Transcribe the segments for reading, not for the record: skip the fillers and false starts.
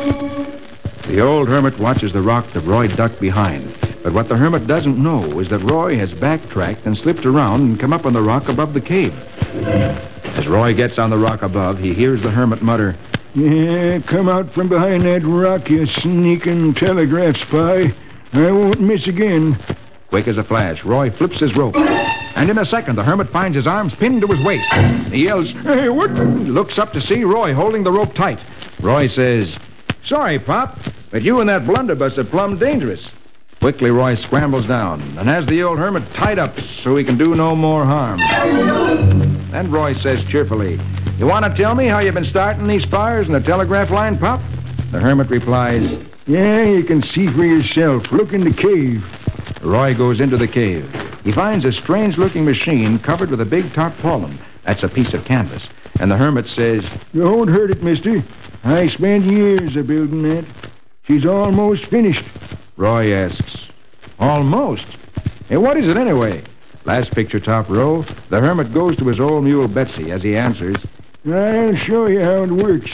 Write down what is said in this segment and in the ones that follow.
The old hermit watches the rock that Roy ducked behind. But what the hermit doesn't know is that Roy has backtracked and slipped around and come up on the rock above the cave. As Roy gets on the rock above, he hears the hermit mutter, "Yeah, come out from behind that rock, you sneaking telegraph spy. I won't miss again." Quick as a flash, Roy flips his rope. And in a second, the hermit finds his arms pinned to his waist. He yells, "Hey, what?" He looks up to see Roy holding the rope tight. Roy says, "Sorry, Pop, but you and that blunderbuss are plumb dangerous." Quickly, Roy scrambles down and has the old hermit tied up so he can do no more harm. Then Roy says cheerfully, "You want to tell me how you've been starting these fires in the telegraph line, Pop?" The hermit replies, "Yeah, you can see for yourself. Look in the cave." Roy goes into the cave. He finds a strange-looking machine covered with a big tarpaulin. That's a piece of canvas. And the hermit says, "Don't hurt it, mister. I spent years a-building that. She's almost finished." Roy asks, "Almost? Hey, what is it anyway?" Last picture, top row. The hermit goes to his old mule, Betsy, as he answers, "I'll show you how it works."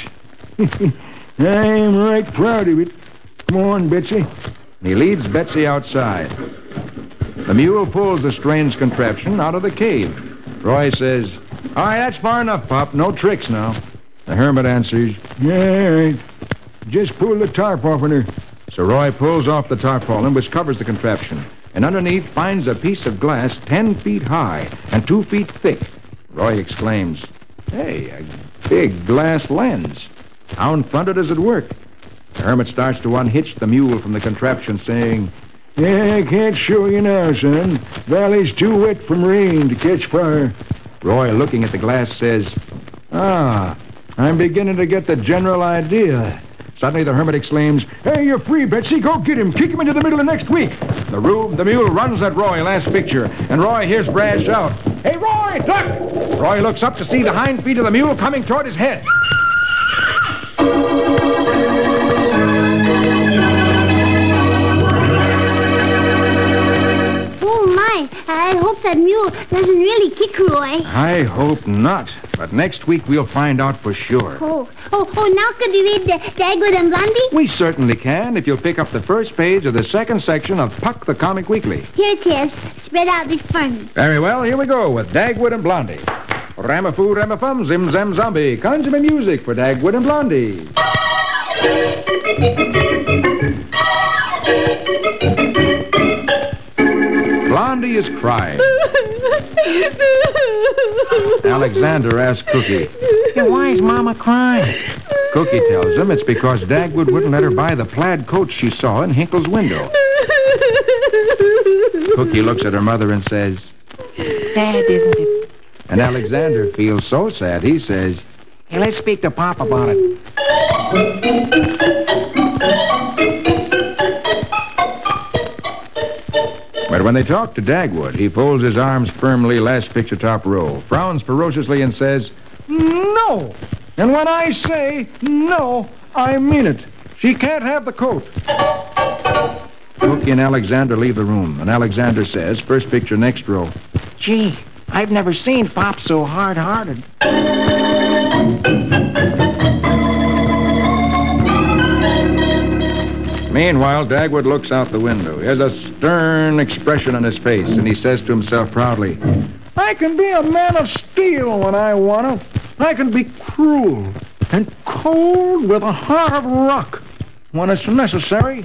I'm right proud of it. Come on, Betsy. He leads Betsy outside. The mule pulls the strange contraption out of the cave. Roy says, "All right, that's far enough, Pop. No tricks now." The hermit answers, "Yeah, all right. Just pull the tarp off on her." So Roy pulls off the tarpaulin, which covers the contraption, and underneath finds a piece of glass 10 feet high and 2 feet thick. Roy exclaims, "Hey, a big glass lens. How in thunder does it work?" The hermit starts to unhitch the mule from the contraption, saying, "Yeah, I can't show you now, son. Valley's too wet from rain to catch fire." Roy, looking at the glass, says, "I'm beginning to get the general idea." Suddenly, the hermit exclaims, "Hey, you're free, Betsy. Go get him. Kick him into the middle of next week." The mule runs at Roy, last picture, and Roy hears Brad shout, "Hey, Roy, duck!" Roy looks up to see the hind feet of the mule coming toward his head. I hope that mule doesn't really kick Roy. I hope not. But next week we'll find out for sure. Oh, now could we read Dagwood and Blondie? We certainly can if you'll pick up the first page of the second section of Puck the Comic Weekly. Here it is, spread out before me. Very well, here we go with Dagwood and Blondie. Ramafoo, ramafum, zim, zam, zombie. Conjure me music for Dagwood and Blondie. Blondie is crying. Alexander asks Cookie, "Hey, why is Mama crying?" Cookie tells him it's because Dagwood wouldn't let her buy the plaid coat she saw in Hinkle's window. Cookie looks at her mother and says, "Sad, isn't it?" And Alexander feels so sad, he says, "Hey, let's speak to Pop about it." But when they talk to Dagwood, he folds his arms firmly, last picture, top row, frowns ferociously and says, "No. And when I say no, I mean it. She can't have the coat." Cookie and Alexander leave the room, and Alexander says, first picture, next row, "Gee, I've never seen Pop so hard-hearted." Meanwhile, Dagwood looks out the window. He has a stern expression on his face, and he says to himself proudly, "I can be a man of steel when I want to. I can be cruel and cold with a heart of rock when it's necessary."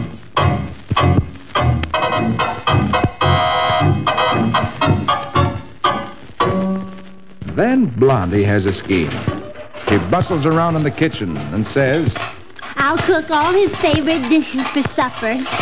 Then Blondie has a scheme. She bustles around in the kitchen and says, I'll cook all his favorite dishes for supper.